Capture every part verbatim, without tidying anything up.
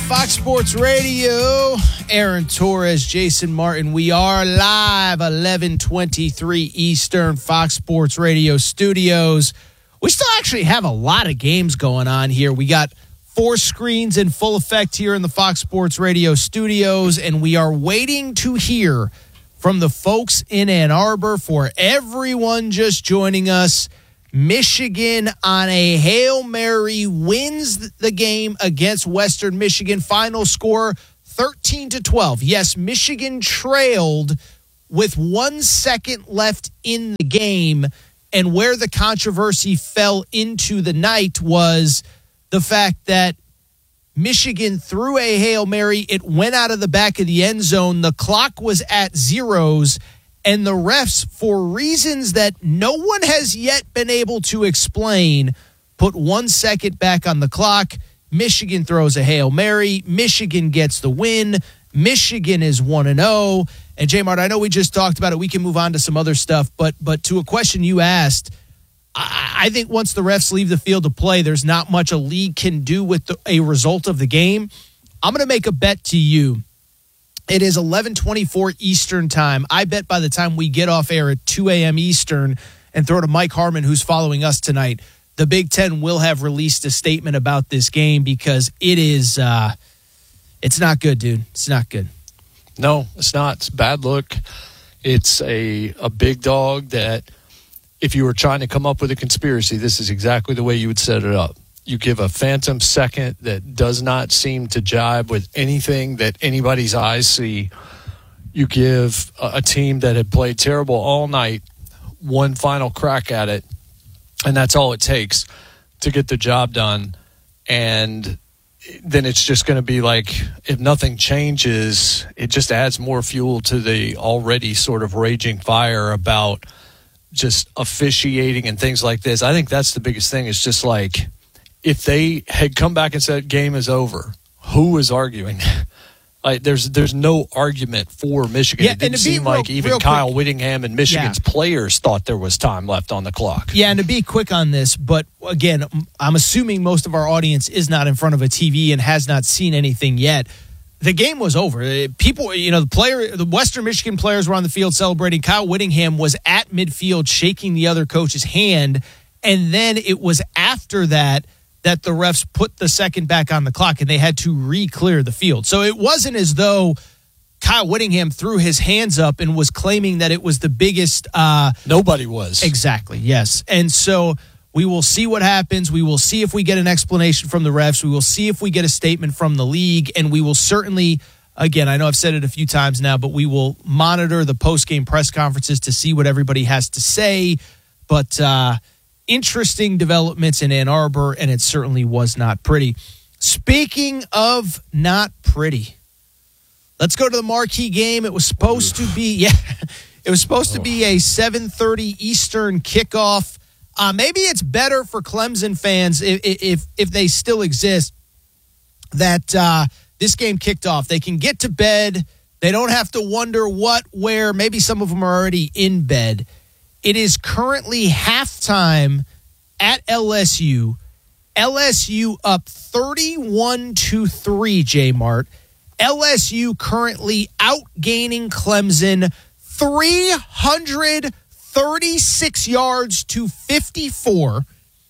Fox Sports Radio. Aaron Torres, Jason Martin. We are live, eleven twenty-three Eastern, Fox Sports Radio studios. We still actually have a lot of games going on here. We got four screens in full effect here in the Fox Sports Radio studios, and we are waiting to hear from the folks in Ann Arbor. For everyone just joining us, Michigan on a Hail Mary wins the game against Western Michigan. Final score thirteen to twelve. Yes, Michigan trailed with one second left in the game, and where the controversy fell into the night was the fact that Michigan threw a Hail Mary. It went out of the back of the end zone. The clock was at zeros. And the refs, for reasons that no one has yet been able to explain, put one second back on the clock. Michigan throws a Hail Mary. Michigan gets the win. Michigan is one and oh. And, J-Mart, I know we just talked about it. We can move on to some other stuff. But but to a question you asked, I, I think once the refs leave the field to play, there's not much a league can do with the, a result of the game. I'm going to make a bet to you. It is eleven twenty-four Eastern time. I bet by the time we get off air at two a.m. Eastern and throw to Mike Harmon, who's following us tonight, the Big Ten will have released a statement about this game because it is, uh, it's not good, dude. It's not good. No, it's not. It's a bad look. It's a, a big dog that if you were trying to come up with a conspiracy, this is exactly the way you would set it up. You give a phantom second that does not seem to jibe with anything that anybody's eyes see. You give a, a team that had played terrible all night one final crack at it, and that's all it takes to get the job done. And then it's just going to be like, if nothing changes, it just adds more fuel to the already sort of raging fire about just officiating and things like this. I think that's the biggest thing. It's just like, if they had come back and said game is over, who is arguing? Like, there's there's no argument for Michigan. Yeah, it didn't and seem real, like even Kyle quick, Whittingham and Michigan's yeah. players thought there was time left on the clock. Yeah, and to be quick on this, but again, I'm assuming most of our audience is not in front of a T V and has not seen anything yet. The game was over. People, you know, the player, the Western Michigan players were on the field celebrating. Kyle Whittingham was at midfield shaking the other coach's hand, and then it was after that that the refs put the second back on the clock and they had to re-clear the field. So it wasn't as though Kyle Whittingham threw his hands up and was claiming that it was the biggest. Uh, Nobody was. Exactly, yes. And so we will see what happens. We will see if we get an explanation from the refs. We will see if we get a statement from the league. And we will certainly, again, I know I've said it a few times now, but we will monitor the post-game press conferences to see what everybody has to say. But, uh, interesting developments in Ann Arbor, and it certainly was not pretty. Speaking of not pretty, let's go to the marquee game. It was supposed to be, yeah, it was supposed to be a seven thirty Eastern kickoff. Uh, maybe it's better for Clemson fans if if, if they still exist that uh, this game kicked off. They can get to bed. They don't have to wonder what, where. Maybe some of them are already in bed. It is currently halftime at L S U. L S U up thirty-one to three, J-Mart. L S U currently outgaining Clemson three hundred thirty-six yards to fifty-four.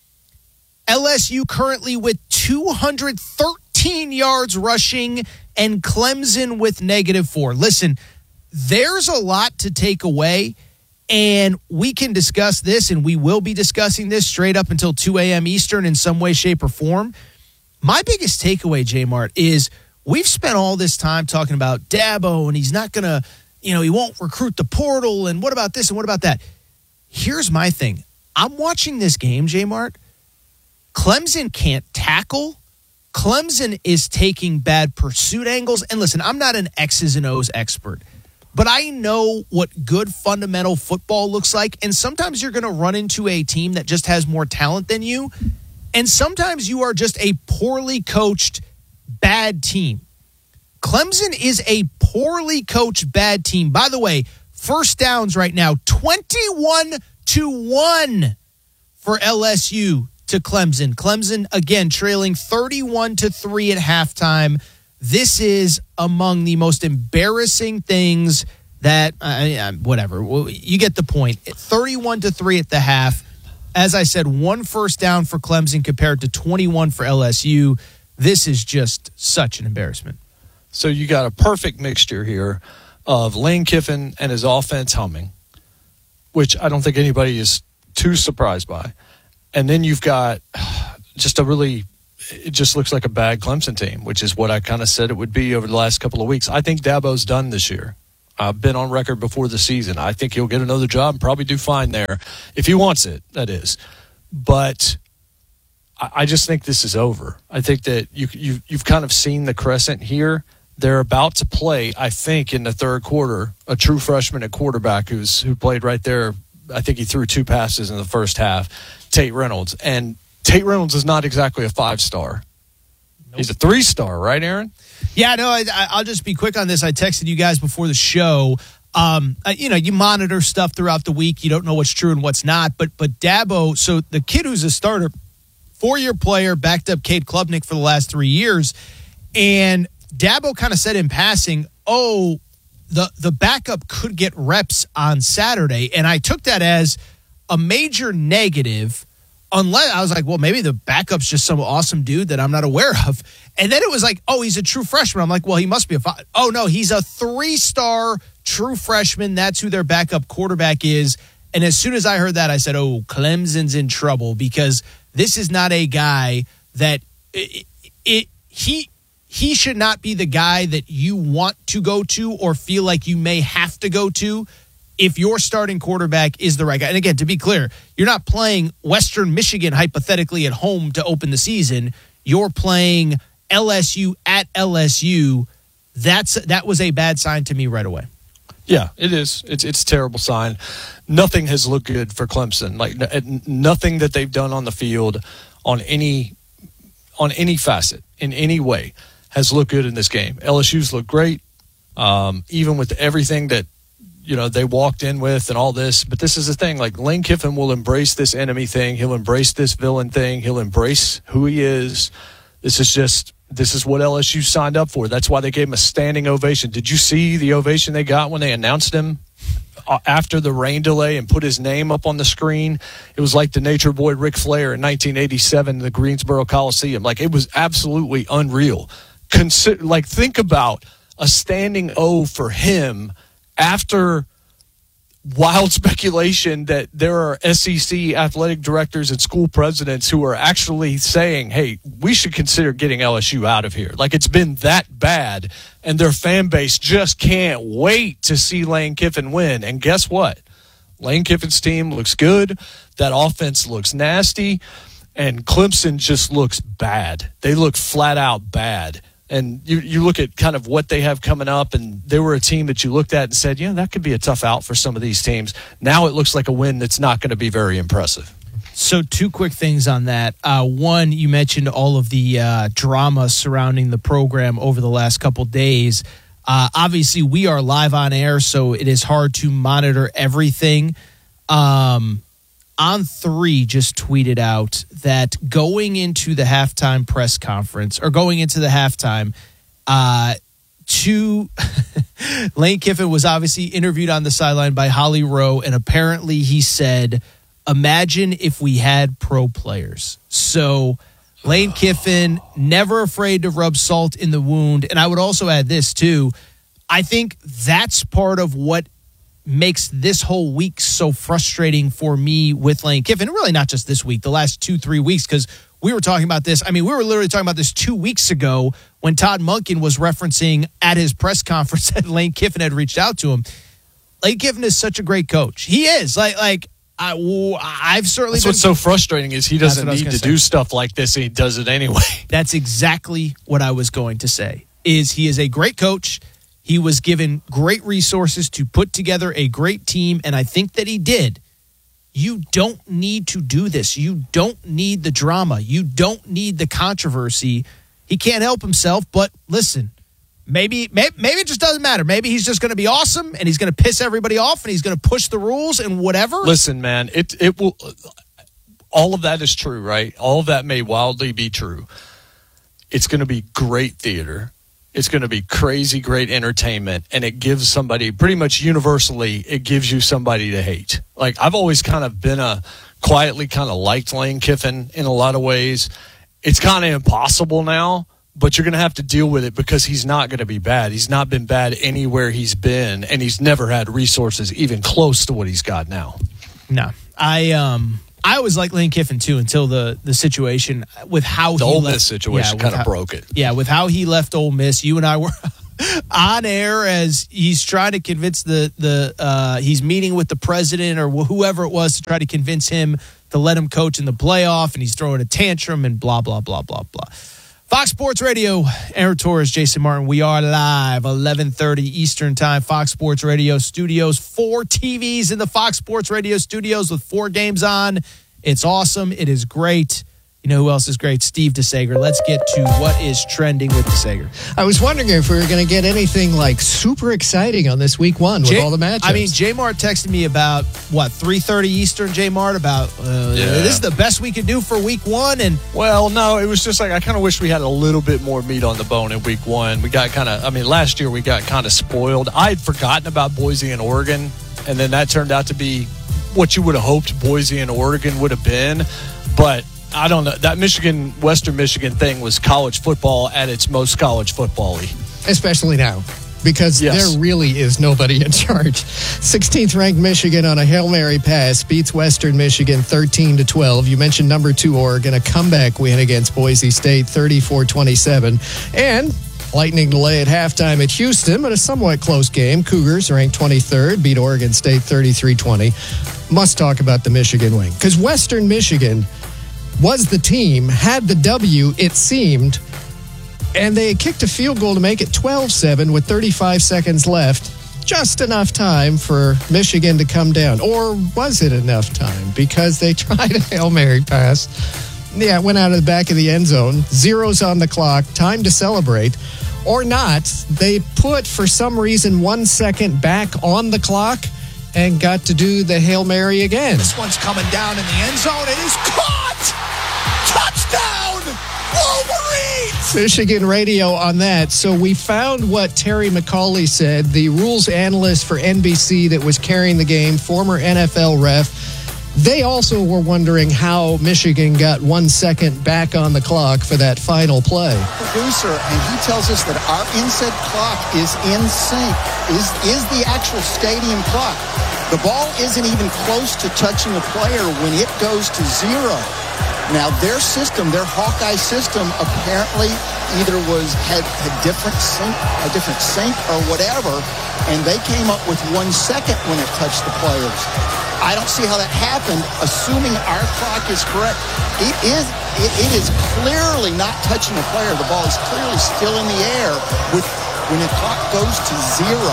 L S U currently with two hundred thirteen yards rushing and Clemson with negative four. Listen, there's a lot to take away. And we can discuss this, and we will be discussing this straight up until two a.m. Eastern in some way, shape, or form. My biggest takeaway, J-Mart, is we've spent all this time talking about Dabo, and he's not going to, you know, he won't recruit the portal, and what about this, and what about that? Here's my thing. I'm watching this game, J-Mart. Clemson can't tackle. Clemson is taking bad pursuit angles. And listen, I'm not an X's and O's expert, but I know what good fundamental football looks like. And sometimes you're going to run into a team that just has more talent than you. And sometimes you are just a poorly coached, bad team. Clemson is a poorly coached, bad team. By the way, first downs right now, twenty-one to one for L S U to Clemson. Clemson, again, trailing thirty-one to three at halftime. this is among the most embarrassing things that, uh, whatever, well, you get the point. thirty-one to three at the half. As I said, one first down for Clemson compared to twenty-one for L S U. This is just such an embarrassment. So you got a perfect mixture here of Lane Kiffin and his offense humming, which I don't think anybody is too surprised by. And then you've got just a really, it just looks like a bad Clemson team, which is what I kind of said it would be over the last couple of weeks. I think Dabo's done this year. I've been on record before the season. I think he'll get another job and probably do fine there if he wants it, that is. But I just think this is over. I think that you, you, you've kind of seen the crescent here. They're about to play, I think, in the third quarter, a true freshman at quarterback who's who played right there. I think he threw two passes in the first half, Tate Reynolds. And Tate Reynolds is not exactly a five-star. Nope. He's a three-star, right, Aaron? Yeah, no, I, I'll just be quick on this. I texted you guys before the show. Um, you know, you monitor stuff throughout the week. You don't know what's true and what's not. But but Dabo, so the kid who's a starter, four-year player, backed up Cade Klubnik for the last three years. And Dabo kind of said in passing, oh, the, the backup could get reps on Saturday. And I took that as a major negative. Unless I was like, well, maybe the backup's just some awesome dude that I'm not aware of. And then it was like, oh, he's a true freshman. I'm like, well, he must be a five. Oh, no, he's a three-star true freshman. That's who their backup quarterback is. And as soon as I heard that, I said, oh, Clemson's in trouble because this is not a guy that it, it he he should not be the guy that you want to go to or feel like you may have to go to if your starting quarterback is the right guy. And again, to be clear, you're not playing Western Michigan hypothetically at home to open the season. You're playing L S U at L S U. That's that was a bad sign to me right away. Yeah, it is. It's it's a terrible sign. Nothing has looked good for Clemson. Like nothing that they've done on the field on any on any facet in any way has looked good in this game. L S U's looked great, um, even with everything that you know they walked in with and all this. But this is the thing: like Lane Kiffin will embrace this enemy thing. He'll embrace this villain thing. He'll embrace who he is. This is just. This is what L S U signed up for. That's why they gave him a standing ovation. Did you see the ovation they got when they announced him after the rain delay and put his name up on the screen? It was like the Nature Boy Ric Flair in nineteen eighty-seven in the Greensboro Coliseum. Like, it was absolutely unreal. Consider, like, think about a standing O for him after wild speculation that there are S E C athletic directors and school presidents who are actually saying, hey, we should consider getting L S U out of here. Like, it's been that bad, and their fan base just can't wait to see Lane Kiffin win. And guess what? Lane Kiffin's team looks good. That offense looks nasty, and Clemson just looks bad. They look flat out bad. And you, you look at kind of what they have coming up, and they were a team that you looked at and said, yeah, that could be a tough out for some of these teams. Now it looks like a win that's not going to be very impressive. So two quick things on that. Uh, one, you mentioned all of the uh, drama surrounding the program over the last couple days. Uh, obviously, we are live on air, so it is hard to monitor everything. Um On three just tweeted out that going into the halftime press conference or going into the halftime, uh, to Lane Kiffin was obviously interviewed on the sideline by Holly Rowe, and apparently he said, imagine if we had pro players. So Lane Kiffin, never afraid to rub salt in the wound. And I would also add this too. I think that's part of what makes this whole week so frustrating for me with Lane Kiffin. Really not just this week, the last two, three weeks, because we were talking about this. I mean, we were literally talking about this two weeks ago when Todd Monken was referencing at his press conference that Lane Kiffin had reached out to him. Lane Kiffin is such a great coach. He is. Like, like I, I've certainly That's been, what's so frustrating is he doesn't need to say. do stuff like this, and he does it anyway. That's exactly what I was going to say, is he is a great coach. He was given great resources to put together a great team, and I think that he did. You don't need to do this. You don't need the drama. You don't need the controversy. He can't help himself, but listen, maybe, maybe, maybe it just doesn't matter. Maybe he's just going to be awesome, and he's going to piss everybody off, and he's going to push the rules and whatever. Listen, man, it it will. All of that is true, right? All of that may wildly be true. It's going to be great theater. It's going to be crazy great entertainment, and it gives somebody, pretty much universally, it gives you somebody to hate. Like, I've always kind of been a quietly kind of liked Lane Kiffin in a lot of ways. It's kind of impossible now, but you're going to have to deal with it because he's not going to be bad. He's not been bad anywhere he's been, and he's never had resources even close to what he's got now. No, I um. I always liked Lane Kiffin, too, until the, the situation with how the he Ole left. Miss situation yeah, kind of how, broke it. Yeah, with how he left Ole Miss. You and I were on air as he's trying to convince the, the uh, he's meeting with the president or whoever it was to try to convince him to let him coach in the playoff, and he's throwing a tantrum and blah, blah, blah, blah, blah. Fox Sports Radio, Aaron Torres, Jason Martin. We are live, eleven thirty Eastern Time, Fox Sports Radio studios. Four T Vs in the Fox Sports Radio studios with four games on. It's awesome. It is great. You know who else is great? Steve DeSager. Let's get to what is trending with DeSager. I was wondering if we were going to get anything like super exciting on this week one with J- all the matchups. I mean, J Mart texted me about, what, three thirty Eastern, J Mart, about uh, Yeah. this is the best we could do for week one. And Well, no, it was just like I kind of wish we had a little bit more meat on the bone in week one. We got kind of, I mean, last year we got kind of spoiled. I'd forgotten about Boise and Oregon, and then that turned out to be what you would have hoped Boise and Oregon would have been. But I don't know. That Michigan, Western Michigan thing was college football at its most college football-y. especially now, because Yes. there really is nobody in charge. sixteenth ranked Michigan on a Hail Mary pass beats Western Michigan thirteen to twelve. You mentioned number two Oregon, a comeback win against Boise State thirty-four twenty-seven. And lightning delay at halftime at Houston, but a somewhat close game. Cougars, ranked twenty-third, beat Oregon State thirty-three twenty. Must talk about the Michigan wing, because Western Michigan was the team, had the W, it seemed, and they kicked a field goal to make it twelve seven with thirty-five seconds left. Just enough time for Michigan to come down. Or was it enough time? Because they tried a Hail Mary pass. Yeah, it went out of the back of the end zone. Zeros on the clock. Time to celebrate. Or not. They put, for some reason, one second back on the clock and got to do the Hail Mary again. This one's coming down in the end zone. It is caught! Touchdown! Wolverines! Michigan radio on that. So we found what Terry McCauley said, the rules analyst for N B C that was carrying the game, former N F L ref. They also were wondering how Michigan got one second back on the clock for that final play. Producer, and he tells us that our inset clock is in sync, is, is the actual stadium clock. The ball isn't even close to touching a player when it goes to zero. Now, their system, their Hawkeye system, apparently either was had a different sync, a different sync or whatever, and they came up with one second when it touched the players. I don't see how that happened, assuming our clock is correct. It is it, it is clearly not touching the player. The ball is clearly still in the air with when the clock goes to zero.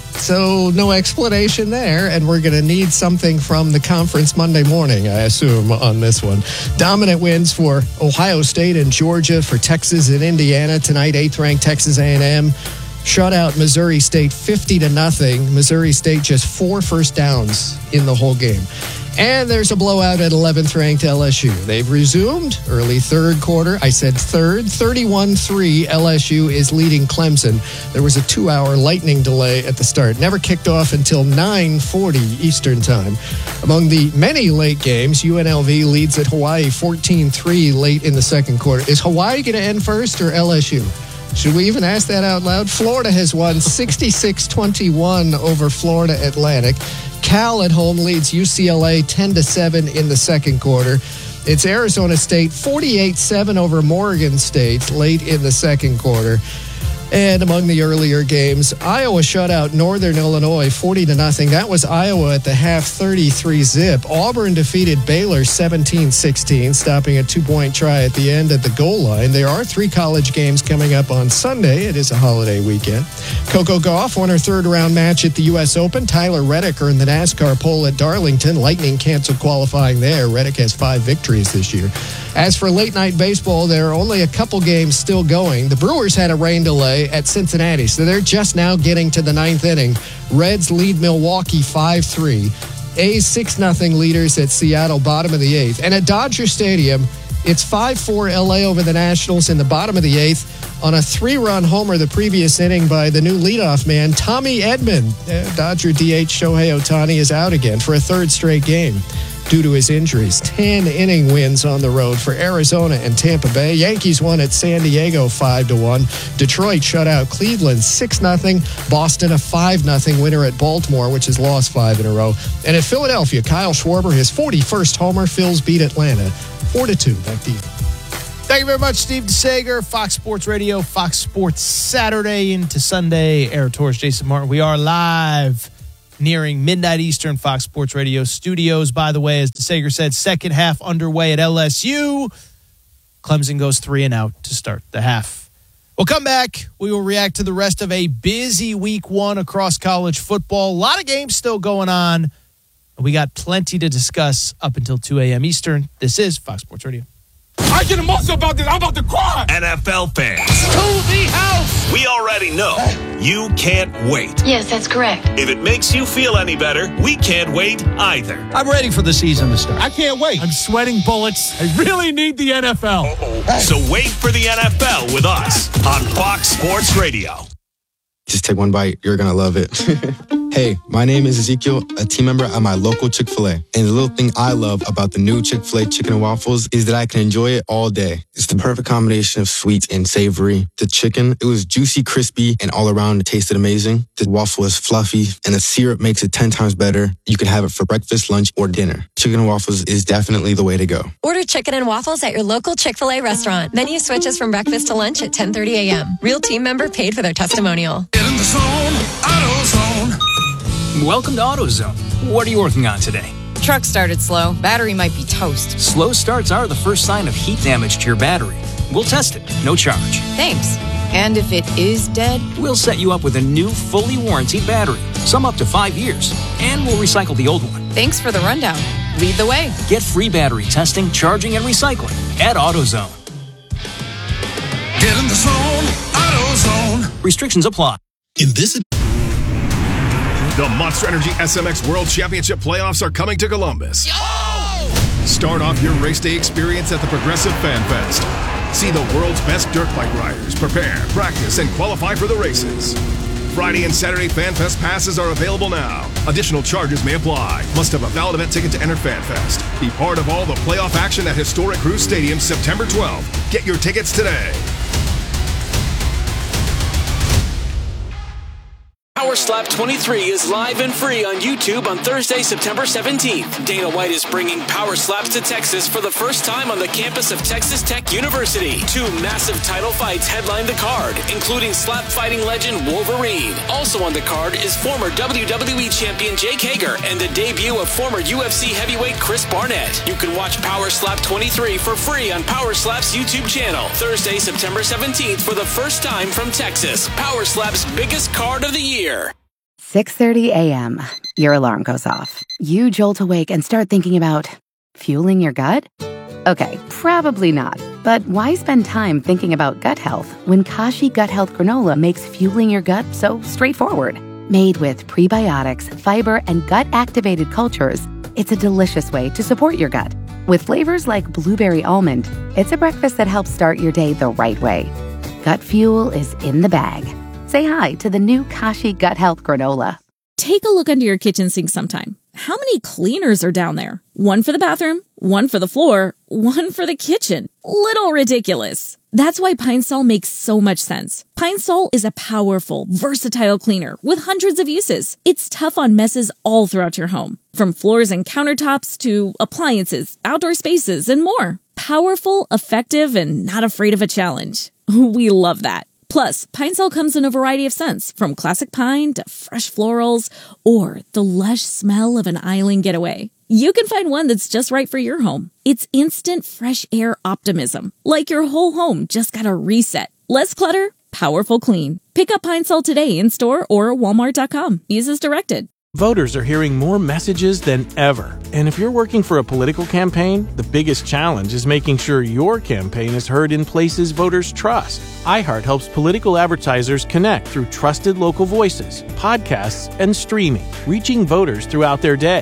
So no explanation there, and we're going to need something from the conference Monday morning, I assume, on this one. Dominant wins for Ohio State and Georgia, for Texas and Indiana tonight. Eighth-ranked Texas A and M shut out Missouri State fifty to nothing. Missouri State just four first downs in the whole game. And there's a blowout at eleventh-ranked L S U. They've resumed early third quarter. I said third. thirty-one three L S U is leading Clemson. There was a two-hour lightning delay at the start. Never kicked off until nine forty Eastern Time. Among the many late games, U N L V leads at Hawaii fourteen three late in the second quarter. Is Hawaii going to end first or L S U? Should we even ask that out loud? Florida has won sixty-six twenty-one over Florida Atlantic. Cal at home leads U C L A ten to seven in the second quarter. It's Arizona State forty-eight seven over Morgan State late in the second quarter. And among the earlier games, Iowa shut out Northern Illinois forty to nothing. That was Iowa at the half, thirty-three zip. Auburn defeated Baylor seventeen sixteen, stopping a two-point try at the end at the goal line. There are three college games coming up on Sunday. It is a holiday weekend. Coco Gauff won her third-round match at the U S Open. Tyler Reddick earned the NASCAR pole at Darlington. Lightning canceled qualifying there. Reddick has five victories this year. As for late-night baseball, there are only a couple games still going. The Brewers had a rain delay at Cincinnati, so they're just now getting to the ninth inning. Reds lead Milwaukee five three. A's six nothing leaders at Seattle, bottom of the eighth. And at Dodger Stadium, It's five four L A over the Nationals in the bottom of the eighth on a three-run homer the previous inning by the new leadoff man, Tommy Edman. Uh, Dodger D H Shohei Ohtani is out again for a third straight game due to his injuries. ten-inning wins on the road for Arizona and Tampa Bay. Yankees won at San Diego five to one. Detroit shut out Cleveland six nothing. Boston a five nothing winner at Baltimore, which has lost five in a row. And at Philadelphia, Kyle Schwarber, his forty-first homer. Phils beat Atlanta four to two. Back to you. Thank you very much, Steve DeSager, Fox Sports Radio, Fox Sports Saturday into Sunday. Eric Torres, Jason Martin. We are live nearing midnight Eastern, Fox Sports Radio studios. By the way, as DeSager said, second half underway at L S U. Clemson goes three and out to start the half. We'll come back. We will react to the rest of a busy week one across college football. A lot of games still going on. We got plenty to discuss up until two a.m. Eastern. This is Fox Sports Radio. I get emotional about this. I'm about to cry. N F L fans. To the house. We already know you can't wait. Yes, that's correct. If it makes you feel any better, we can't wait either. I'm ready for the season to start. I can't wait. I'm sweating bullets. I really need the N F L. Uh-oh. So wait for the N F L with us on Fox Sports Radio. Just take one bite. You're going to love it. Hey, my name is Ezekiel, a team member at my local Chick-fil-A. And the little thing I love about the new Chick-fil-A chicken and waffles is that I can enjoy it all day. It's the perfect combination of sweet and savory. The chicken, it was juicy, crispy, and all around it tasted amazing. The waffle is fluffy, and the syrup makes it ten times better. You can have it for breakfast, lunch, or dinner. Chicken and waffles is definitely the way to go. Order chicken and waffles at your local Chick-fil-A restaurant. Menu switches from breakfast to lunch at ten thirty a.m. Real team member paid for their testimonial. Get in the zone, AutoZone. Welcome to AutoZone. What are you working on today? Truck started slow. Battery might be toast. Slow starts are the first sign of heat damage to your battery. We'll test it, no charge. Thanks. And if it is dead? We'll set you up with a new, fully warranted battery, some up to five years, and we'll recycle the old one. Thanks for the rundown. Lead the way. Get free battery testing, charging, and recycling at AutoZone. Get in the zone, AutoZone. Restrictions apply. In this The Monster Energy S M X World Championship playoffs are coming to Columbus. Yo! Start off your race day experience at the Progressive Fan Fest. See the world's best dirt bike riders prepare, practice, and qualify for the races. Friday and Saturday Fan Fest passes are available now. Additional charges may apply. Must have a valid event ticket to enter Fan Fest. Be part of all the playoff action at historic Crews Stadium September twelfth. Get your tickets today. Power Slap twenty-three is live and free on YouTube on Thursday, September seventeenth. Dana White is bringing Power Slaps to Texas for the first time on the campus of Texas Tech University. Two massive title fights headline the card, including slap fighting legend Wolverine. Also on the card is former W W E champion Jake Hager and the debut of former U F C heavyweight Chris Barnett. You can watch Power Slap twenty-three for free on Power Slap's YouTube channel. Thursday, September seventeenth for the first time from Texas. Power Slap's biggest card of the year. six thirty a.m. Your alarm goes off. You jolt awake and start thinking about fueling your gut? Okay, probably not. But why spend time thinking about gut health when Kashi Gut Health Granola makes fueling your gut so straightforward? Made with prebiotics, fiber, and gut-activated cultures, it's a delicious way to support your gut. With flavors like blueberry almond, it's a breakfast that helps start your day the right way. Gut fuel is in the bag. Say hi to the new Kashi Gut Health Granola. Take a look under your kitchen sink sometime. How many cleaners are down there? One for the bathroom, one for the floor, one for the kitchen. Little ridiculous. That's why Pine Sol makes so much sense. Pine Sol is a powerful, versatile cleaner with hundreds of uses. It's tough on messes all throughout your home, from floors and countertops to appliances, outdoor spaces, and more. Powerful, effective, and not afraid of a challenge. We love that. Plus, Pine Sol comes in a variety of scents, from classic pine to fresh florals or the lush smell of an island getaway. You can find one that's just right for your home. It's instant fresh air optimism, like your whole home just got a reset. Less clutter, powerful clean. Pick up Pine Sol today in store or walmart dot com. Use as directed. Voters are hearing more messages than ever. And if you're working for a political campaign, the biggest challenge is making sure your campaign is heard in places voters trust. iHeart helps political advertisers connect through trusted local voices, podcasts, and streaming, reaching voters throughout their day.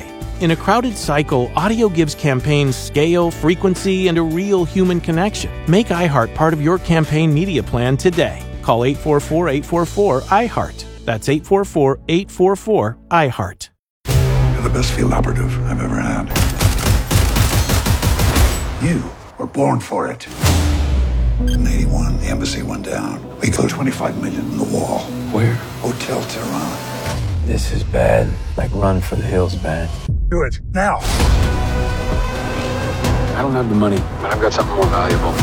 In a crowded cycle, audio gives campaigns scale, frequency, and a real human connection. Make iHeart part of your campaign media plan today. Call eight four four, eight four four, iHeart. That's eight four four, eight four four, iHeart. You're the best field operative I've ever had. You were born for it. In eighty-one, the embassy went down. We put twenty-five million in the wall. Where? Hotel Tehran. This is bad. Like run for the hills bad. Do it, now. I don't have the money, but I've got something more valuable.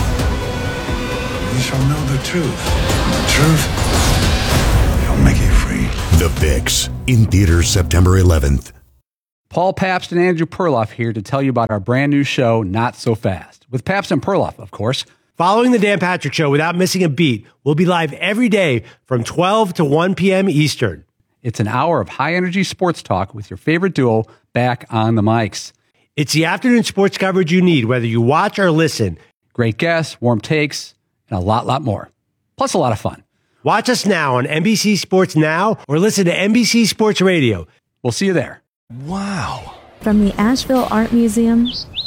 You shall know the truth. The truth shall make you free. The Fix, in theaters September eleventh. Paul Pabst and Andrew Perloff here to tell you about our brand new show, Not So Fast, with Pabst and Perloff, of course. Following the Dan Patrick Show without missing a beat, we'll be live every day from twelve to one p.m. Eastern. It's an hour of high-energy sports talk with your favorite duo back on the mics. It's the afternoon sports coverage you need, whether you watch or listen. Great guests, warm takes, and a lot, lot more. Plus a lot of fun. Watch us now on N B C Sports Now or listen to N B C Sports Radio. We'll see you there. Wow. From the Asheville Art Museum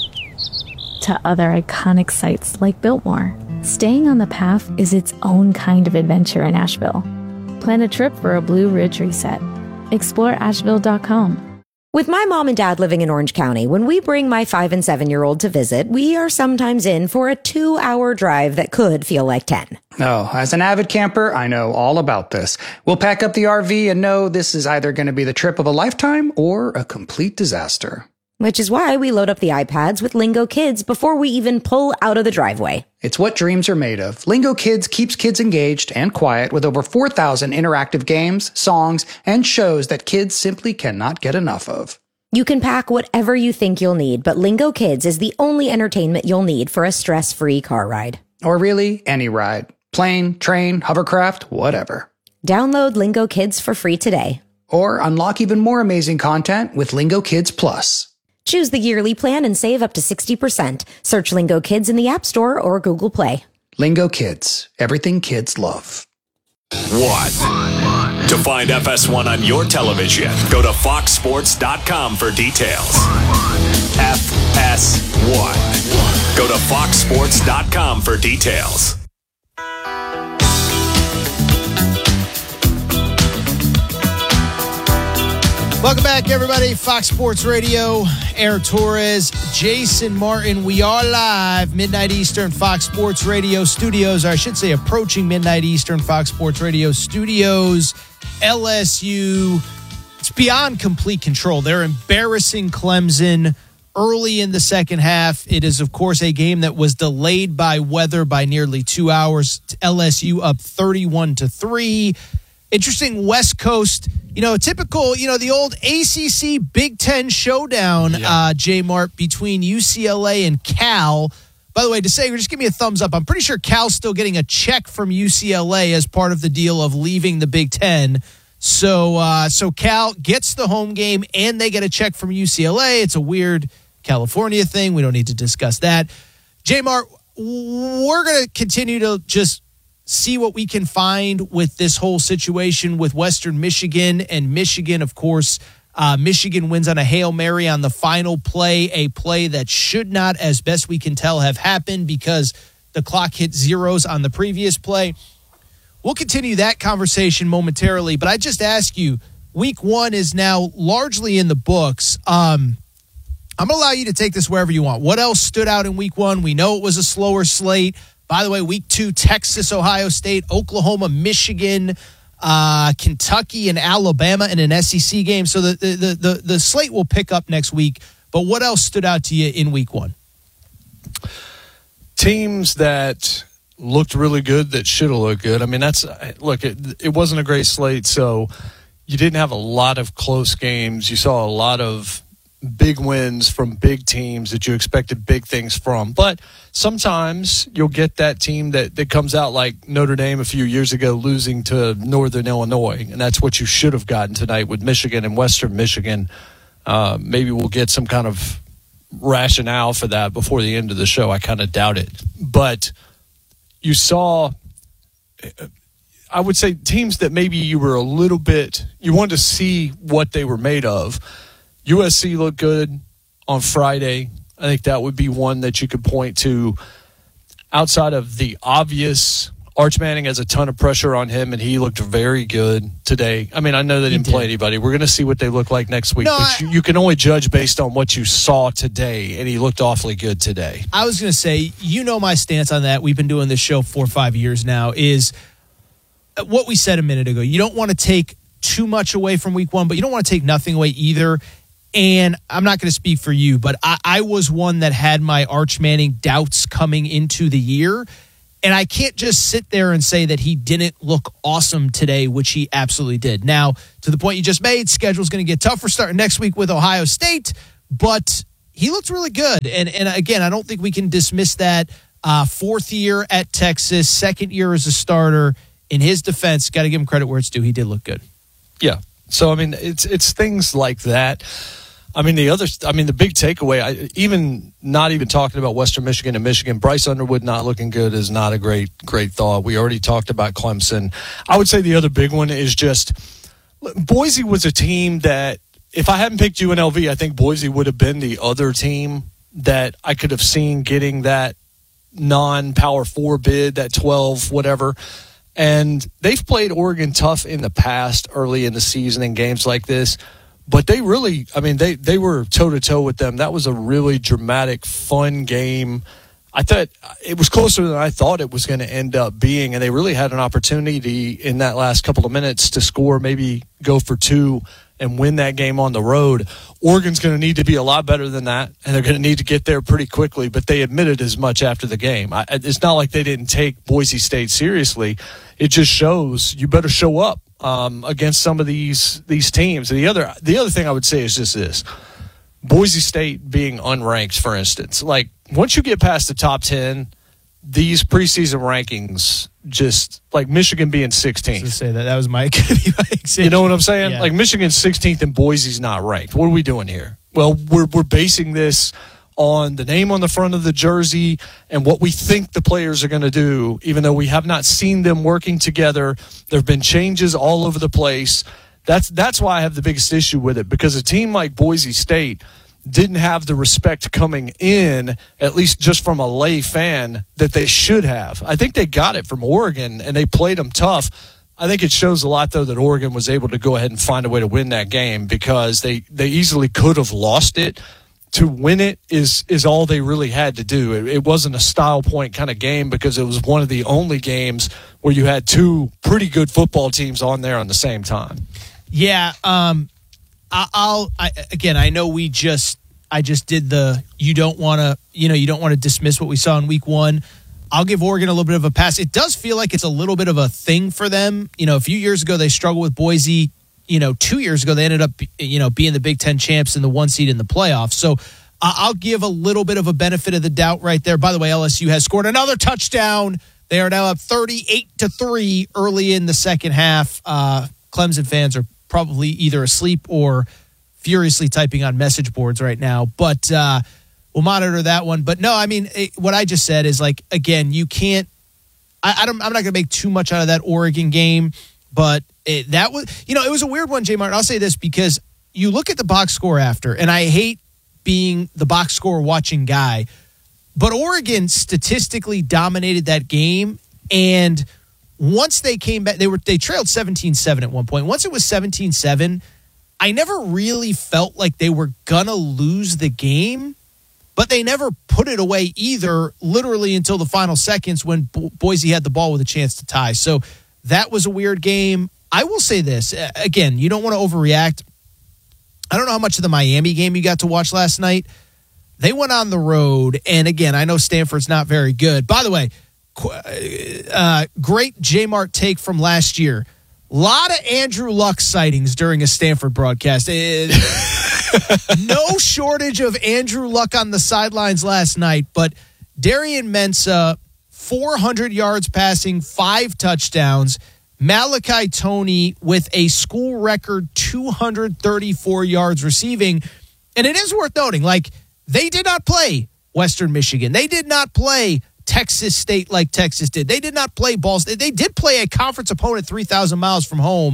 to other iconic sites like Biltmore, staying on the path is its own kind of adventure in Asheville. Plan a trip for a Blue Ridge reset. Explore Asheville dot com. With my mom and dad living in Orange County, when we bring my five and seven-year-old to visit, we are sometimes in for a two-hour drive that could feel like ten. No, as an avid camper, I know all about this. We'll pack up the R V and know this is either going to be the trip of a lifetime or a complete disaster. Which is why we load up the iPads with Lingo Kids before we even pull out of the driveway. It's what dreams are made of. Lingo Kids keeps kids engaged and quiet with over four thousand interactive games, songs, and shows that kids simply cannot get enough of. You can pack whatever you think you'll need, but Lingo Kids is the only entertainment you'll need for a stress-free car ride. Or really, any ride. Plane, train, hovercraft, whatever. Download Lingo Kids for free today. Or unlock even more amazing content with Lingo Kids Plus. Choose the yearly plan and save up to sixty percent. Search Lingo Kids in the App Store or Google Play. Lingo Kids. Everything kids love. One. To find F S one on your television, go to fox sports dot com for details. F S one. Go to fox sports dot com for details. Welcome back, everybody. Fox Sports Radio, Aaron Torres, Jason Martin. We are live, midnight Eastern, Fox Sports Radio studios, or I should say approaching midnight Eastern, Fox Sports Radio studios. L S U, it's beyond complete control. They're embarrassing Clemson early in the second half. It is, of course, a game that was delayed by weather by nearly two hours. L S U up thirty-one to three. Interesting West Coast, you know, typical, you know, the old A C C Big Ten showdown, yeah. uh, J-Mart, between U C L A and Cal. By the way, to say, just give me a thumbs up. I'm pretty sure Cal's still getting a check from U C L A as part of the deal of leaving the Big Ten. So, uh, so Cal gets the home game and they get a check from U C L A. It's a weird California thing. We don't need to discuss that. J-Mart, we're going to continue to just see what we can find with this whole situation with Western Michigan and Michigan, of course. Uh, Michigan wins on a Hail Mary on the final play, a play that should not, as best we can tell, have happened because the clock hit zeros on the previous play. We'll continue that conversation momentarily, but I just ask you, week one is now largely in the books. Um, I'm going to allow you to take this wherever you want. What else stood out in week one? We know it was a slower slate. By the way, week two, Texas, Ohio State, Oklahoma, Michigan, uh, Kentucky, and Alabama in an S E C game. So the, the, the, the slate will pick up next week. But what else stood out to you in week one? Teams that looked really good that should have looked good. I mean, that's look, it, it wasn't a great slate, so you didn't have a lot of close games. You saw a lot of big wins from big teams that you expected big things from. But sometimes you'll get that team that, that comes out like Notre Dame a few years ago losing to Northern Illinois, and that's what you should have gotten tonight with Michigan and Western Michigan. Uh, maybe we'll get some kind of rationale for that before the end of the show. I kind of doubt it. But you saw, I would say, teams that maybe you were a little bit, you wanted to see what they were made of. U S C looked good on Friday. I think that would be one that you could point to outside of the obvious. Arch Manning has a ton of pressure on him, and he looked very good today. I mean, I know they didn't play anybody. We're going to see what they look like next week. No, but I, you, you can only judge based on what you saw today, and he looked awfully good today. I was going to say, you know my stance on that. We've been doing this show four or five years now, is what we said a minute ago. You don't want to take too much away from week one, but you don't want to take nothing away either. And I'm not going to speak for you, but I, I was one that had my Arch Manning doubts coming into the year. And I can't just sit there and say that he didn't look awesome today, which he absolutely did. Now, to the point you just made, schedule's going to get tougher starting next week with Ohio State, but he looked really good. And and again, I don't think we can dismiss that. Uh, fourth year at Texas, second year as a starter. In his defense, got to give him credit where it's due. He did look good. Yeah. So, I mean, it's it's things like that. I mean, the other, I mean, the big takeaway, I, even not even talking about Western Michigan and Michigan, Bryce Underwood not looking good is not a great, great thought. We already talked about Clemson. I would say the other big one is just Boise was a team that if I hadn't picked U N L V, I think Boise would have been the other team that I could have seen getting that non-Power Four bid, that twelve, whatever. And they've played Oregon tough in the past, early in the season in games like this. But they really, I mean, they, they were toe-to-toe with them. That was a really dramatic, fun game. I thought it was closer than I thought it was going to end up being, and they really had an opportunity in that last couple of minutes to score, maybe go for two and win that game on the road. Oregon's going to need to be a lot better than that, and they're going to need to get there pretty quickly, but they admitted as much after the game. I, it's not like they didn't take Boise State seriously. It just shows you better show up um, against some of these these teams. And the other the other thing I would say is just this. Boise State being unranked, for instance. Like, once you get past the top ten, these preseason rankings just, like Michigan being sixteenth. To say that, that was my You know what I'm saying? Yeah. Like, Michigan's sixteenth and Boise's not ranked. What are we doing here? Well, we're we're basing this on the name on the front of the jersey and what we think the players are going to do, even though we have not seen them working together. There have been changes all over the place. That's that's why I have the biggest issue with it, because a team like Boise State didn't have the respect coming in, at least just from a lay fan, that they should have. I think they got it from Oregon, and they played them tough. I think it shows a lot, though, that Oregon was able to go ahead and find a way to win that game, because they, they easily could have lost it. To win it is is all they really had to do. It, it wasn't a style point kind of game, because it was one of the only games where you had two pretty good football teams on there on the same time. Yeah, um, I, I'll I, again. I know we just I just did the you don't want to you know you don't want to dismiss what we saw in week one. I'll give Oregon a little bit of a pass. It does feel like it's a little bit of a thing for them. You know, a few years ago they struggled with Boise. You know, two years ago they ended up you know being the Big Ten champs and the one seed in the playoffs. So uh, I'll give a little bit of a benefit of the doubt right there. By the way, L S U has scored another touchdown. They are now up thirty-eight to three early in the second half. Uh, Clemson fans are probably either asleep or furiously typing on message boards right now. But uh, we'll monitor that one. But no, I mean, it, what I just said is, like, again, you can't I, I don't, I'm not going to make too much out of that Oregon game. But it, that was, you know, it was a weird one, Jay Martin. I'll say this, because you look at the box score after, and I hate being the box score watching guy, but Oregon statistically dominated that game. And once they came back, they were they trailed seventeen seven at one point. Once it was seventeen seven, I never really felt like they were going to lose the game, but they never put it away either, literally until the final seconds when Bo- Boise had the ball with a chance to tie. So that was a weird game. I will say this. Again, you don't want to overreact. I don't know how much of the Miami game you got to watch last night. They went on the road, and again, I know Stanford's not very good. By the way, uh, great J-Mart take from last year. A lot of Andrew Luck sightings during a Stanford broadcast. No shortage of Andrew Luck on the sidelines last night, but Darian Mensah, four hundred yards passing, five touchdowns. Malachi Toney with a school record two hundred thirty-four yards receiving. And it is worth noting, like, they did not play Western Michigan. They did not play Texas State like Texas did. They did not play Ball State. They did play a conference opponent three thousand miles from home.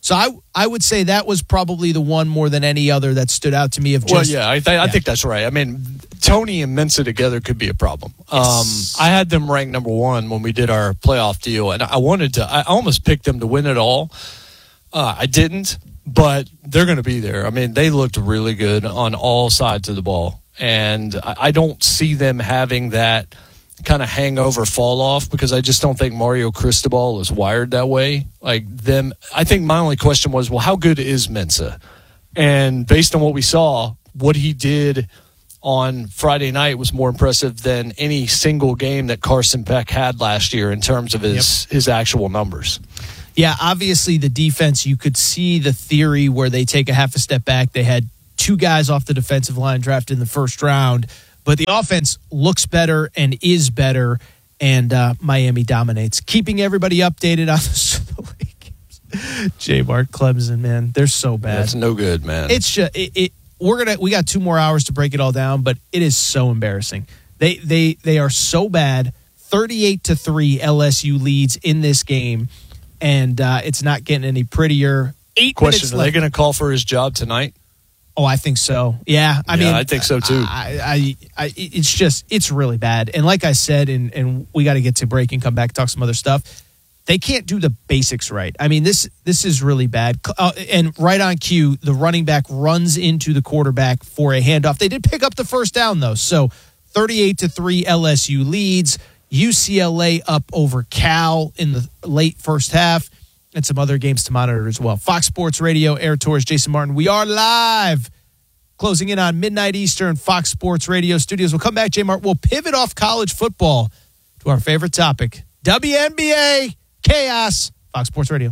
So I I would say that was probably the one more than any other that stood out to me. Of just, well, yeah, I, th- yeah. I think that's right. I mean, Tony and Mensa together could be a problem. Yes. Um, I had them ranked number one when we did our playoff deal, and I wanted to. I almost picked them to win it all. Uh, I didn't, but they're going to be there. I mean, they looked really good on all sides of the ball, and I, I don't see them having that kind of hangover fall off because I just don't think Mario Cristobal is wired that way. Like them, I think my only question was, well, how good is Mensa? And based on what we saw, what he did on Friday night was more impressive than any single game that Carson Beck had last year in terms of his, yep. his actual numbers. Yeah, obviously the defense, you could see the theory where they take a half a step back. They had two guys off the defensive line drafted in the first round. But the offense looks better and is better, and uh, Miami dominates. Keeping everybody updated on the late games. J-Mart, Clemson, man, they're so bad. That's no good, man. It's just it, it. We're gonna we got two more hours to break it all down, but it is so embarrassing. They they they are so bad. thirty-eight to three L S U leads in this game, and uh, it's not getting any prettier. Eight Question: minutes Are left. they going to call for his job tonight? Oh, I think so. Yeah, I yeah, mean, I think so too. I, I, I, it's just, it's really bad. And like I said, and and we got to get to break and come back and talk some other stuff. They can't do the basics right. I mean, this this is really bad. Uh, and right on cue, the running back runs into the quarterback for a handoff. They did pick up the first down though. So thirty-eight to three L S U leads. U C L A up over Cal in the late first half. And some other games to monitor as well. Fox Sports Radio, Air Tours, Jason Martin. We are live, closing in on midnight Eastern, Fox Sports Radio studios. We'll come back, J Mart. We'll pivot off college football to our favorite topic, W N B A chaos. Fox Sports Radio.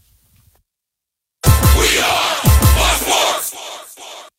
We are Fox Sports.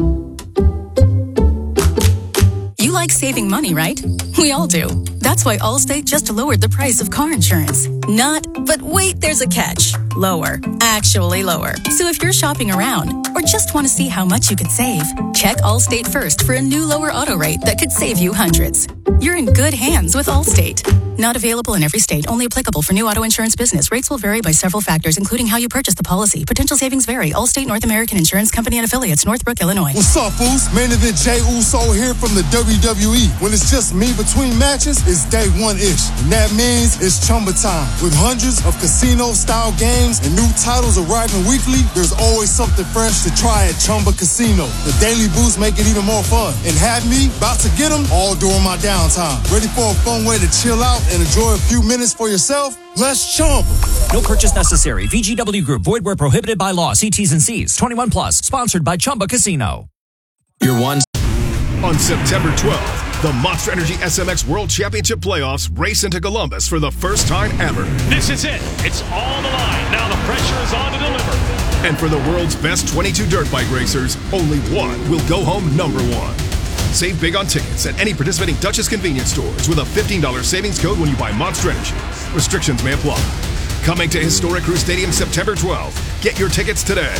You like saving money, right? We all do. That's why Allstate just lowered the price of car insurance. Not, but wait, there's a catch. Lower. Actually lower. So if you're shopping around or just want to see how much you could save, check Allstate first for a new lower auto rate that could save you hundreds. You're in good hands with Allstate. Not available in every state. Only applicable for new auto insurance business. Rates will vary by several factors, including how you purchase the policy. Potential savings vary. Allstate North American Insurance Company and Affiliates, Northbrook, Illinois. What's up, fools? Main event Jey Uso here from the W W E. When it's just me between matches, it's day one-ish. And that means it's Chumba time. With hundreds of casino-style games and new titles arriving weekly, there's always something fresh to try at Chumba Casino. The daily boosts make it even more fun. And have me about to get them all during my downtime. Ready for a fun way to chill out and enjoy a few minutes for yourself? Let's Chumba. No purchase necessary. V G W Group. Void where prohibited by law. See T's and C's. twenty-one plus. Sponsored by Chumba Casino. Your one. On September twelfth, the Monster Energy S M X World Championship Playoffs race into Columbus for the first time ever. This is it. It's all the line. Now the pressure is on to deliver. And for the world's best twenty-two dirt bike racers, only one will go home number one. Save big on tickets at any participating Dutchess convenience stores with a fifteen dollars savings code when you buy Monster Energy. Restrictions may apply. Coming to historic Crew Stadium September twelfth. Get your tickets today.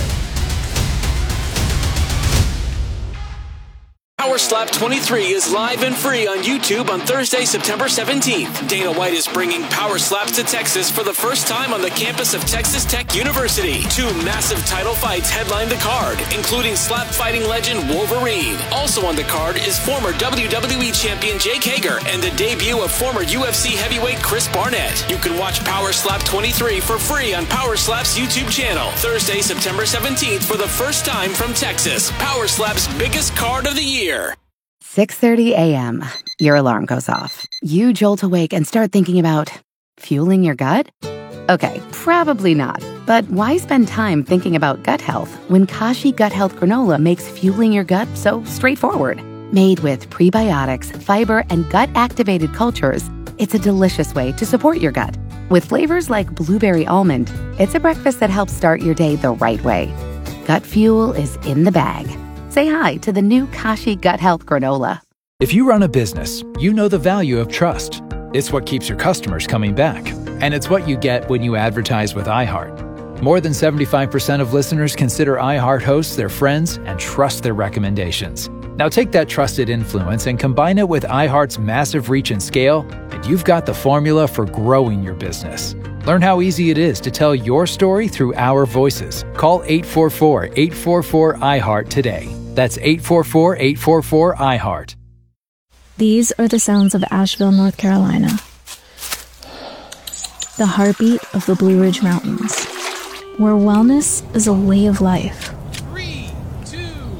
Power Slap twenty-three is live and free on YouTube on Thursday, September seventeenth. Dana White is bringing Power Slaps to Texas for the first time on the campus of Texas Tech University. Two massive title fights headline the card, including slap fighting legend Wolverine. Also on the card is former W W E champion Jake Hager and the debut of former U F C heavyweight Chris Barnett. You can watch Power Slap twenty-three for free on Power Slap's YouTube channel. Thursday, September seventeenth for the first time from Texas. Power Slap's biggest card of the year. six thirty a.m. Your alarm goes off. You jolt awake and start thinking about fueling your gut? Okay, probably not. But why spend time thinking about gut health when Kashi Gut Health Granola makes fueling your gut so straightforward? Made with prebiotics, fiber, and gut-activated cultures, it's a delicious way to support your gut. With flavors like blueberry almond, it's a breakfast that helps start your day the right way. Gut fuel is in the bag. Say hi to the new Kashi Gut Health Granola. If you run a business, you know the value of trust. It's what keeps your customers coming back. And it's what you get when you advertise with iHeart. More than seventy-five percent of listeners consider iHeart hosts their friends and trust their recommendations. Now take that trusted influence and combine it with iHeart's massive reach and scale, and you've got the formula for growing your business. Learn how easy it is to tell your story through our voices. Call eight four four, eight four four, I heart today. That's eight four four, eight four four, I heart. These are the sounds of Asheville, North Carolina. The heartbeat of the Blue Ridge Mountains, where wellness is a way of life. Three, two,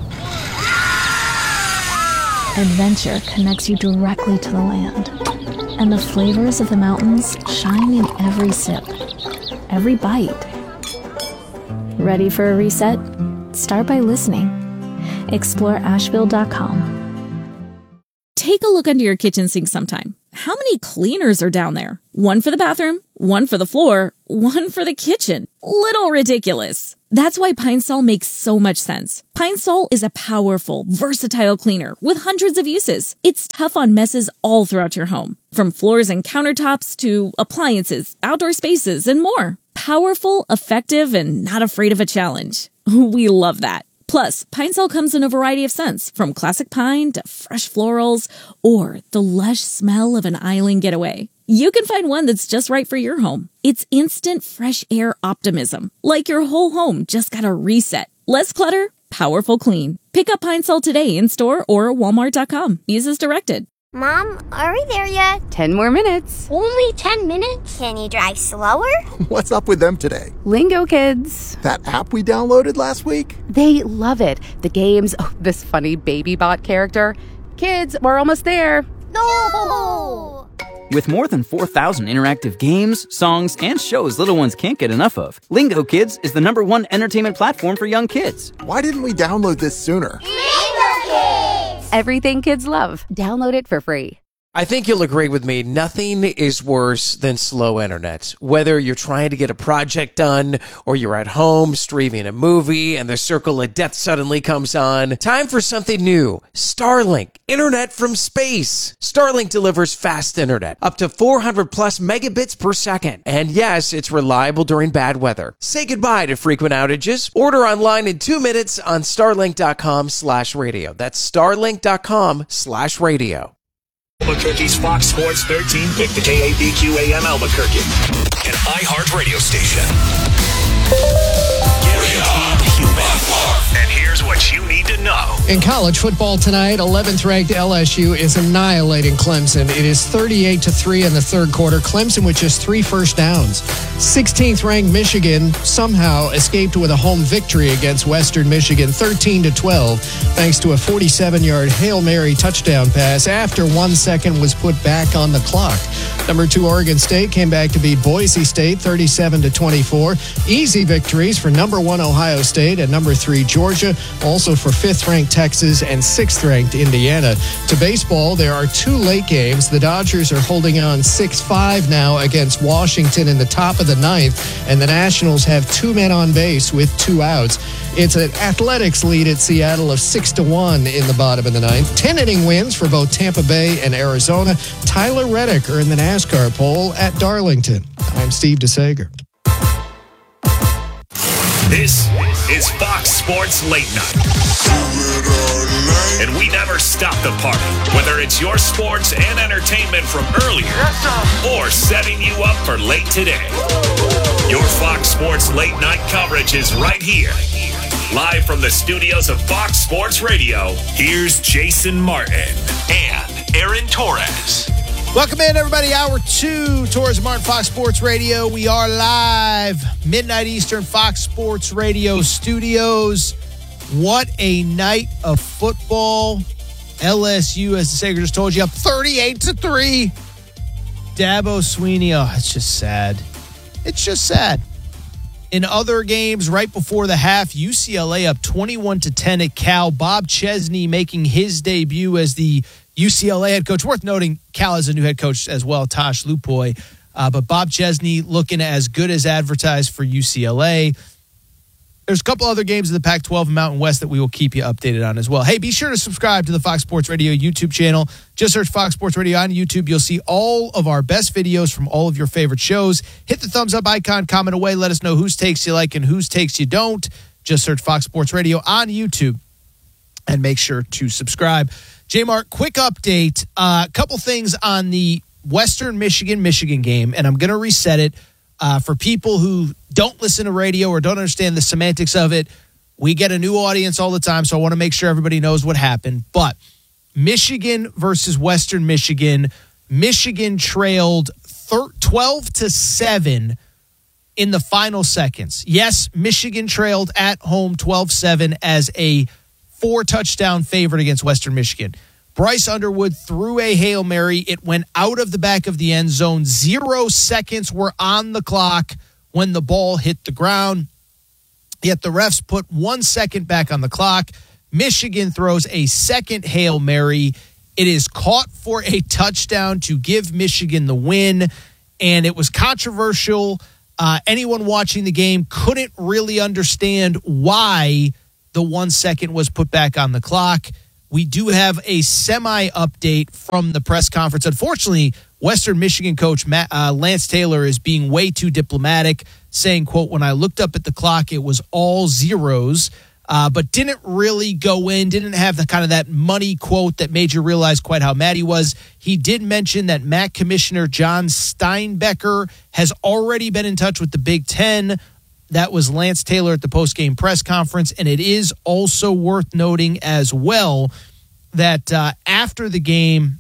one. Adventure connects you directly to the land, and the flavors of the mountains shine in every sip, every bite. Ready for a reset? Start by listening. Explore Asheville dot com. Take a look under your kitchen sink sometime. How many cleaners are down there? One for the bathroom, one for the floor, one for the kitchen. Little ridiculous. That's why Pine Sol makes so much sense. Pine Sol is a powerful, versatile cleaner with hundreds of uses. It's tough on messes all throughout your home, from floors and countertops to appliances, outdoor spaces, and more. Powerful, effective, and not afraid of a challenge. We love that. Plus, Pine Sol comes in a variety of scents, from classic pine to fresh florals or the lush smell of an island getaway. You can find one that's just right for your home. It's instant fresh air optimism, like your whole home just got a reset. Less clutter, powerful clean. Pick up Pine Sol today in store or walmart dot com. Use as directed. Mom, are we there yet? Ten more minutes. Only ten minutes? Can you drive slower? What's up with them today? Lingo Kids. That app we downloaded last week? They love it. The games, oh, this funny baby bot character. Kids, we're almost there. No! With more than four thousand interactive games, songs, and shows little ones can't get enough of, Lingo Kids is the number one entertainment platform for young kids. Why didn't we download this sooner? Lingo Kids! Everything kids love. Download it for free. I think you'll agree with me. Nothing is worse than slow internet. Whether you're trying to get a project done or you're at home streaming a movie and the circle of death suddenly comes on. Time for something new. Starlink. Internet from space. Starlink delivers fast internet. Up to four hundred plus megabits per second. And yes, it's reliable during bad weather. Say goodbye to frequent outages. Order online in two minutes on starlink.com slash radio. That's starlink.com slash radio. Albuquerque's Fox Sports thirteen pick the K A B Q A M Albuquerque, an iHeart radio station. Guaranteed human. And here's what you need to know. In college football tonight, eleventh ranked L S U is annihilating Clemson. It is thirty-eight to three in the third quarter. Clemson with just three first downs. sixteenth ranked Michigan somehow escaped with a home victory against Western Michigan, thirteen to twelve, thanks to a forty-seven yard Hail Mary touchdown pass after one second was put back on the clock. Number two Oregon State came back to beat Boise State, thirty-seven to twenty-four. Easy victories for number one Ohio State and number three Georgia, also for fifth ranked Texas and sixth ranked Indiana. To baseball, there are two late games. The Dodgers are holding on six five now against Washington in the top of the ninth, and the Nationals have two men on base with two outs. It's an Athletics lead at Seattle of six to one in the bottom of the ninth. ten inning wins for both Tampa Bay and Arizona. Tyler Reddick earned the NASCAR pole at Darlington. I'm Steve DeSager. This is Fox Sports Late Night. And we never stop the party, whether it's your sports and entertainment from earlier or setting you up for late today. Your Fox Sports Late Night coverage is right here. Live from the studios of Fox Sports Radio, here's Jason Martin and Aaron Torres. Welcome in, everybody. Hour two, Torres and Martin, Fox Sports Radio. We are live, midnight Eastern, Fox Sports Radio studios. What a night of football. L S U, as the Sager just told you, up thirty-eight to three. Dabo Swinney, oh, it's just sad. It's just sad. In other games, right before the half, U C L A up twenty-one to ten at Cal. Bob Chesney making his debut as the U C L A head coach. Worth noting, Cal has a new head coach as well, Tosh Lupoy. Uh, but Bob Chesney looking as good as advertised for U C L A. There's a couple other games in the Pac twelve and Mountain West that we will keep you updated on as well. Hey, be sure to subscribe to the Fox Sports Radio YouTube channel. Just search Fox Sports Radio on YouTube. You'll see all of our best videos from all of your favorite shows. Hit the thumbs up icon, comment away. Let us know whose takes you like and whose takes you don't. Just search Fox Sports Radio on YouTube and make sure to subscribe. J-Mark, quick update. A uh, couple things on the Western Michigan-Michigan game, and I'm going to reset it. Uh, for people who don't listen to radio or don't understand the semantics of it, we get a new audience all the time, so I want to make sure everybody knows what happened. But Michigan versus Western Michigan, Michigan trailed twelve to seven in the final seconds. Yes, Michigan trailed at home twelve seven as a four-touchdown favorite against Western Michigan. Bryce Underwood threw a Hail Mary. It went out of the back of the end zone. Zero seconds were on the clock when the ball hit the ground. Yet the refs put one second back on the clock. Michigan throws a second Hail Mary. It is caught for a touchdown to give Michigan the win, and it was controversial. Uh, anyone watching the game couldn't really understand why the one second was put back on the clock. We do have a semi-update from the press conference. Unfortunately, Western Michigan coach Matt, uh, Lance Taylor is being way too diplomatic, saying, quote, when I looked up at the clock, it was all zeros, uh, but didn't really go in, didn't have the kind of that money quote that made you realize quite how mad he was. He did mention that M A C Commissioner John Steinbecker has already been in touch with the Big Ten. That was Lance Taylor at the post-game press conference, and it is also worth noting as well that uh, after the game,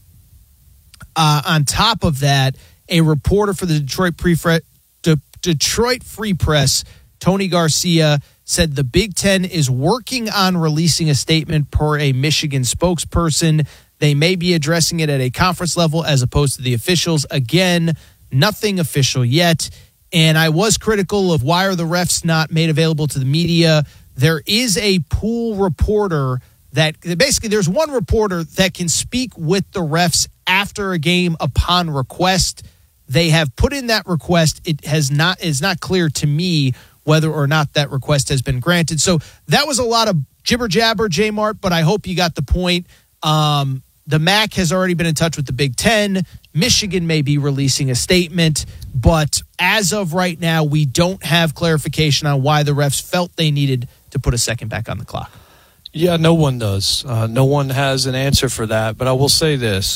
uh, on top of that, a reporter for the Detroit, Pre- De- Detroit Free Press, Tony Garcia, said the Big Ten is working on releasing a statement per a Michigan spokesperson. They may be addressing it at a conference level as opposed to the officials. Again, nothing official yet. And I was critical of why are the refs not made available to the media. There is a pool reporter that basically there's one reporter that can speak with the refs after a game upon request. They have put in that request. It has not is not clear to me whether or not that request has been granted. So that was a lot of jibber jabber, J-Mart, but I hope you got the point. Um, the M A C has already been in touch with the Big Ten. Michigan may be releasing a statement, but as of right now, we don't have clarification on why the refs felt they needed to put a second back on the clock. Yeah, no one does. Uh, no one has an answer for that, but I will say this.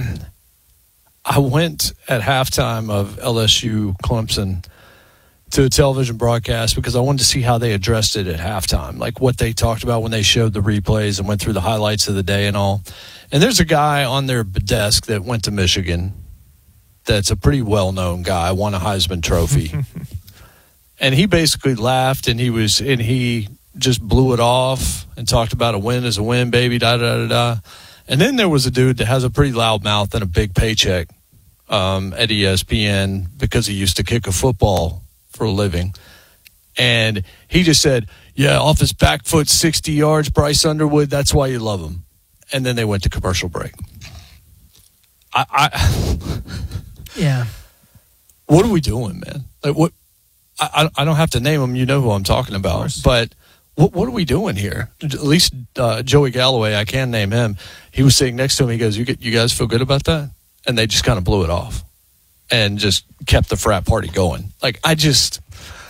I went at halftime of L S U Clemson to a television broadcast because I wanted to see how they addressed it at halftime, like what they talked about when they showed the replays and went through the highlights of the day and all. And there's a guy on their desk that went to Michigan that's a pretty well-known guy, won a Heisman Trophy. And he basically laughed and he was and he just blew it off and talked about a win is a win, baby, da da da da. And then there was a dude that has a pretty loud mouth and a big paycheck um, at E S P N because he used to kick a football for a living. And he just said, yeah, off his back foot, sixty yards, Bryce Underwood, that's why you love him. And then they went to commercial break. I, I yeah. What are we doing, man? Like what? I I don't have to name them. You know who I'm talking about. But what what are we doing here? At least uh, Joey Galloway, I can name him. He was sitting next to him. He goes, "You get, you guys feel good about that?" And they just kind of blew it off and just kept the frat party going. Like I just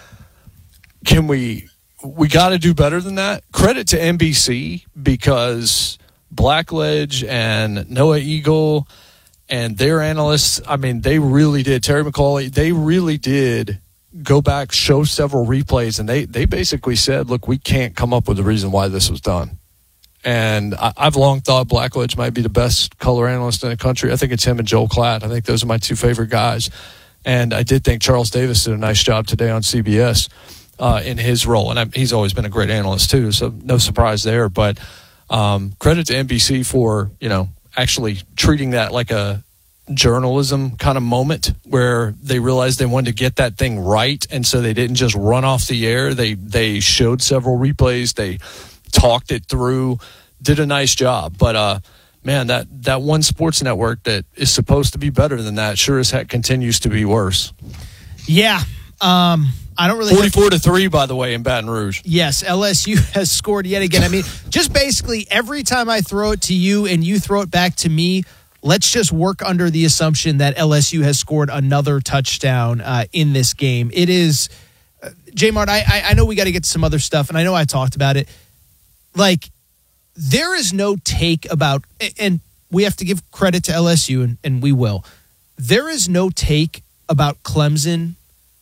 can we we got to do better than that. Credit to N B C because Blackledge and Noah Eagle and their analysts, I mean, they really did. Terry McCauley, they really did go back, show several replays, and they, they basically said, look, we can't come up with a reason why this was done. And I, I've long thought Blackledge might be the best color analyst in the country. I think it's him and Joel Klatt. I think those are my two favorite guys. And I did think Charles Davis did a nice job today on C B S uh, in his role. And I, he's always been a great analyst, too, so no surprise there. But um, credit to N B C for, you know, actually treating that like a journalism kind of moment where they realized they wanted to get that thing right, and so they didn't just run off the air. They they showed several replays, they talked it through, did a nice job. But uh man, that that one sports network that is supposed to be better than that sure as heck continues to be worse. Yeah. um I don't really forty-four to three, by the way, in Baton Rouge. Yes, L S U has scored yet again. I mean, just basically every time I throw it to you and you throw it back to me, let's just work under the assumption that L S U has scored another touchdown uh, in this game. It is, uh, J-Mart, I, I know we got to get to some other stuff, and I know I talked about it. Like, there is no take about, and we have to give credit to L S U, and, and we will. There is no take about Clemson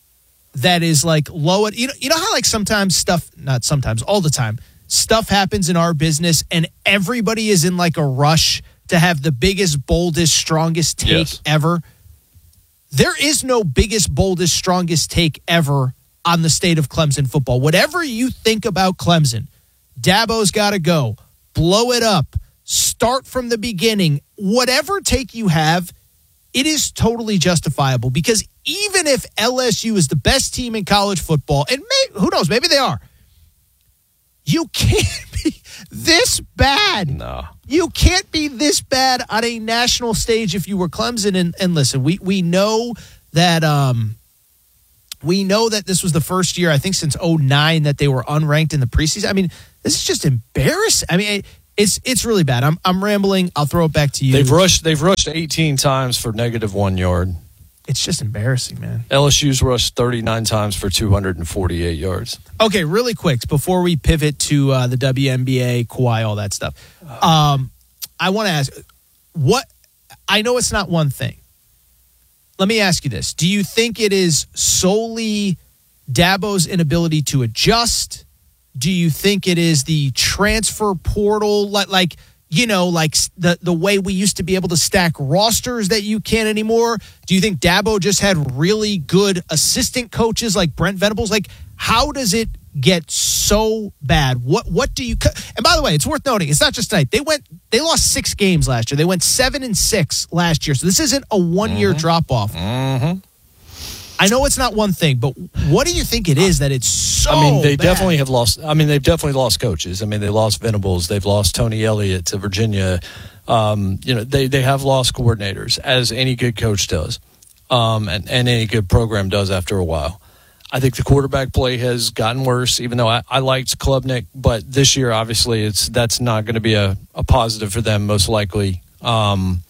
that is like low. You know, you know how like sometimes stuff, not sometimes, all the time, stuff happens in our business and everybody is in like a rush to have the biggest, boldest, strongest take Yes. ever. There is no biggest, boldest, strongest take ever on the state of Clemson football. Whatever you think about Clemson, Dabo's got to go. Blow it up. Start from the beginning. Whatever take you have, it is totally justifiable because even if L S U is the best team in college football, and may, who knows, maybe they are, you can't be this bad. No. You can't be this bad on a national stage if you were Clemson. And, and listen, we we know that um, we know that this was the first year, I think, since oh nine that they were unranked in the preseason. I mean, this is just embarrassing. I mean, it, it's it's really bad. I'm I'm rambling. I'll throw it back to you. They've rushed. They've rushed eighteen times for negative one yard. It's just embarrassing, man. L S U's rushed thirty-nine times for two hundred forty-eight yards. Okay, really quick before we pivot to uh, the W N B A, Kawhi, all that stuff. Um, I want to ask, what? I know it's not one thing. Let me ask you this: do you think it is solely Dabo's inability to adjust? Do you think it is the transfer portal, like, like you know, like the the way we used to be able to stack rosters that you can't anymore? Do you think Dabo just had really good assistant coaches like Brent Venables? Like, how does it get so bad? What what do you? And by the way, it's worth noting, it's not just tonight. They went, they lost six games last year. They went seven and six last year. So this isn't a one year Mm-hmm. drop off. Mm-hmm. I know it's not one thing, but what do you think it is that it's so? I mean, they bad? definitely have lost. I mean, they've definitely lost coaches. I mean, they lost Venables. They've lost Tony Elliott to Virginia. Um, you know, they they have lost coordinators, as any good coach does, um, and and any good program does after a while. I think the quarterback play has gotten worse, even though I, I liked Klubnik, but this year, obviously, it's that's not going to be a, a positive for them, most likely. Um,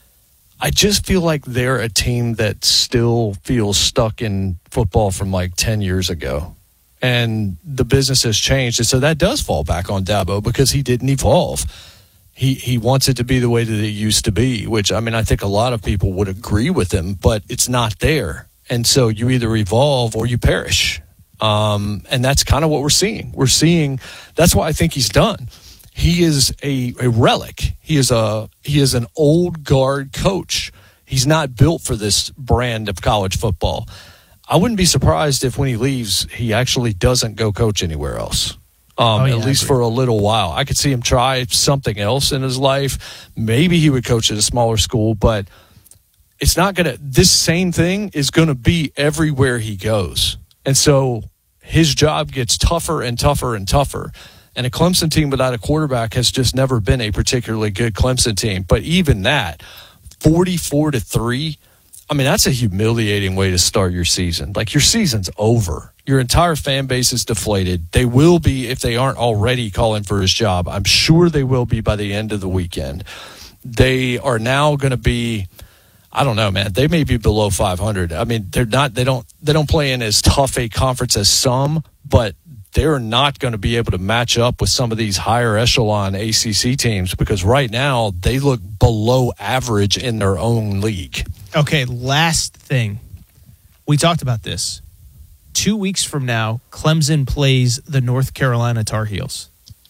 I just feel like they're a team that still feels stuck in football from like ten years ago. And the business has changed. And so that does fall back on Dabo because he didn't evolve. He he wants it to be the way that it used to be, which, I mean, I think a lot of people would agree with him, but it's not there. And so you either evolve or you perish. Um, and that's kind of what we're seeing. We're seeing, that's why I think he's done. He is a, a relic. He is a he is an old guard coach. He's not built for this brand of college football. I wouldn't be surprised if when he leaves, he actually doesn't go coach anywhere else. Um, Oh, yeah, at I least agree. for a little while. I could see him try something else in his life. Maybe he would coach at a smaller school, but it's not going to, this same thing is going to be everywhere he goes. And so his job gets tougher and tougher and tougher. And a Clemson team without a quarterback has just never been a particularly good Clemson team. But even that, forty-four to three, I mean, that's a humiliating way to start your season. Like, your season's over. Your entire fan base is deflated. They will be, if they aren't already calling for his job. I'm sure they will be by the end of the weekend. They are now going to be, I don't know, man. They may be below five hundred. I mean, they're not, they don't, they don't play in as tough a conference as some, but they're not going to be able to match up with some of these higher echelon A C C teams because right now they look below average in their own league. Okay, last thing. We talked about this. Two weeks from now, Clemson plays the North Carolina Tar Heels.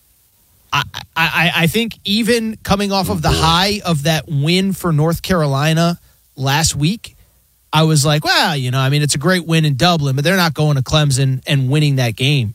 I, I, I think even coming off of the high of that win for North Carolina last week, I was like, well, you know, I mean, it's a great win in Dublin, but they're not going to Clemson and winning that game.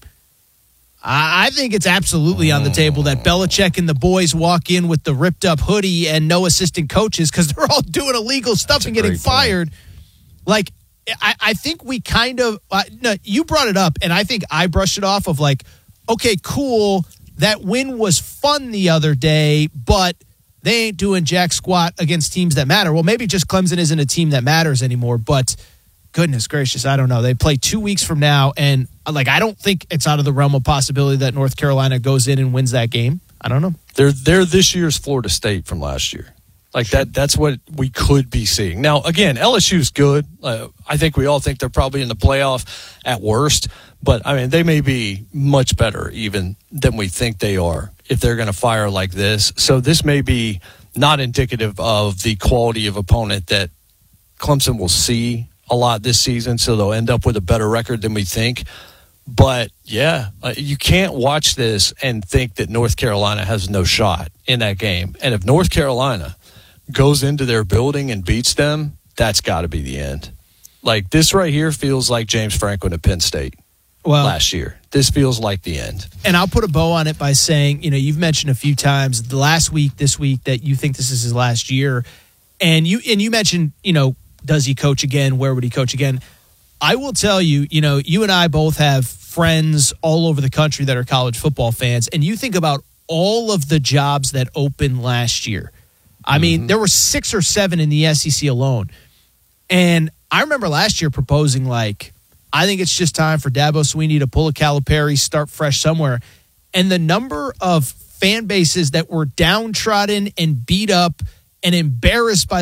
I think it's absolutely on the table that Belichick and the boys walk in with the ripped up hoodie and no assistant coaches because they're all doing illegal stuff and getting fired. Like, I, I think we kind of, uh, no, you brought it up and I think I brushed it off of like, okay, cool. That win was fun the other day, but they ain't doing jack squat against teams that matter. Well, maybe just Clemson isn't a team that matters anymore, but goodness gracious, I don't know. They play two weeks from now, and like I don't think it's out of the realm of possibility that North Carolina goes in and wins that game. I don't know. They're they're this year's Florida State from last year. Like that that's what we could be seeing. Now, again, L S U's good. Uh, I think we all think they're probably in the playoff at worst, but I mean, they may be much better even than we think they are if they're going to fire like this. So this may be not indicative of the quality of opponent that Clemson will see. a lot this season, so they'll end up with a better record than we think. But, yeah, uh, you can't watch this and think that North Carolina has no shot in that game. And if North Carolina goes into their building and beats them, that's got to be the end. Like, this right here feels like James Franklin at Penn State well, last year. This feels like the end. And I'll put a bow on it by saying, you know, you've mentioned a few times the last week, this week, that you think this is his last year. And you and you mentioned, you know, does he coach again? Where would he coach again? I will tell you, you know, you and I both have friends all over the country that are college football fans, and you think about all of the jobs that opened last year. I mm-hmm. mean, there were six or seven in the S E C alone. And I remember last year proposing, like, I think it's just time for Dabo Swinney to pull a Calipari, start fresh somewhere. And the number of fan bases that were downtrodden and beat up and embarrassed by